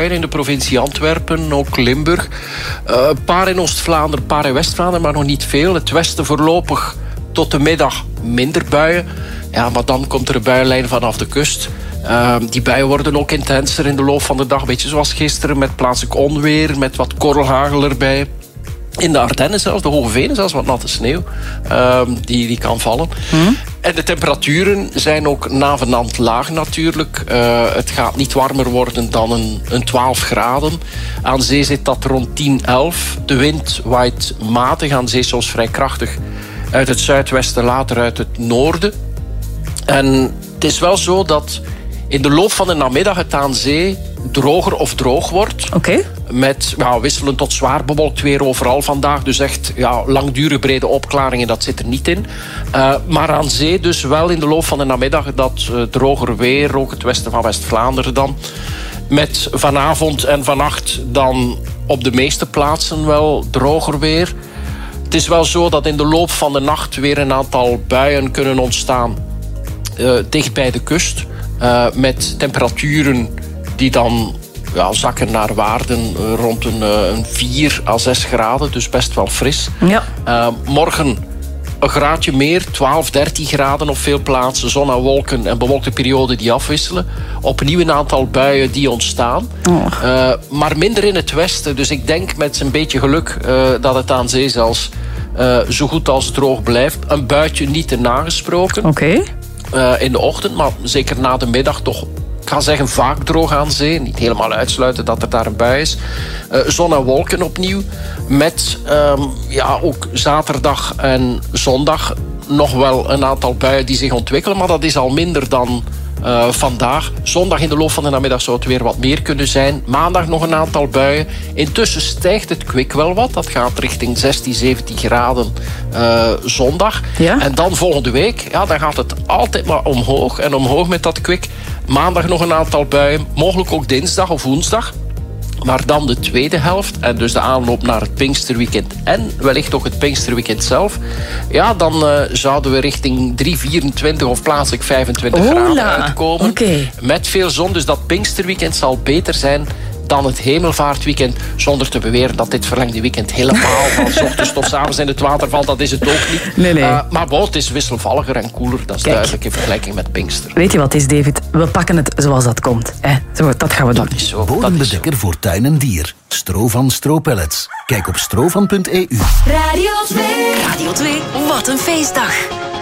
buien in de provincie Antwerpen, ook Limburg. Een paar in Oost-Vlaanderen, een paar in West-Vlaanderen, maar nog niet veel. Het westen voorlopig tot de middag minder buien. Ja, maar dan komt er een buienlijn vanaf de kust. Die buien worden ook intenser in de loop van de dag. Een beetje zoals gisteren, met plaatselijk onweer, met wat korrelhagel erbij. In de Ardennen zelfs, de Hoge Venen zelfs, wat natte sneeuw. Die kan vallen. En de temperaturen zijn ook navenant laag natuurlijk. Het gaat niet warmer worden dan een 12 graden. Aan zee zit dat rond 10, 11. De wind waait matig, aan zee soms vrij krachtig. Uit het zuidwesten, later uit het noorden. En het is wel zo dat in de loop van de namiddag het aan zee droger of droog wordt. Oké. Met wisselend tot zwaar bewolkt weer overal vandaag. Dus echt langdurige brede opklaringen, dat zit er niet in. Maar aan zee dus wel in de loop van de namiddag dat droger weer. Ook het westen van West-Vlaanderen dan. Met vanavond en vannacht dan op de meeste plaatsen wel droger weer. Het is wel zo dat in de loop van de nacht weer een aantal buien kunnen ontstaan. Dicht bij de kust. Met temperaturen die dan zakken naar waarden rond een 4 à 6 graden. Dus best wel fris. Ja. Morgen een graadje meer, 12, 13 graden op veel plaatsen. Zon en wolken en bewolkte perioden die afwisselen. Opnieuw een aantal buien die ontstaan. Maar minder in het westen. Dus ik denk met een beetje geluk dat het aan zee zelfs zo goed als droog blijft. Een buitje niet te nagesproken. Oké. In de ochtend, maar zeker na de middag toch, ik ga zeggen, vaak droog aan zee. Niet helemaal uitsluiten dat er daar een bui is. Zon en wolken opnieuw. Met ook zaterdag en zondag nog wel een aantal buien die zich ontwikkelen. Maar dat is al minder dan vandaag. Zondag in de loop van de namiddag zou het weer wat meer kunnen zijn. Maandag nog een aantal buien. Intussen stijgt het kwik wel wat. Dat gaat richting 16, 17 graden zondag. Ja? En dan volgende week, dan gaat het altijd maar omhoog. En omhoog met dat kwik. Maandag nog een aantal buien. Mogelijk ook dinsdag of woensdag. Maar dan de tweede helft, en dus de aanloop naar het Pinksterweekend en wellicht ook het Pinksterweekend zelf, dan zouden we richting 3, 24 of plaatselijk 25 graden uitkomen. Okay. Met veel zon, dus dat Pinksterweekend zal beter zijn dan het Hemelvaartweekend, zonder te beweren dat dit verlengde weekend helemaal van 's ochtends tot 's avonds in het water valt. Dat is het ook niet. Nee. Maar het is wisselvalliger en koeler. Dat is duidelijk in vergelijking met Pinkster. Weet je wat is, David? We pakken het zoals dat komt. Dat gaan we doen. Dat is zo. Bodembedekker voor tuin en dier. Strovan Stropellets. Kijk op strovan.eu. Radio 2. Radio 2, wat een feestdag.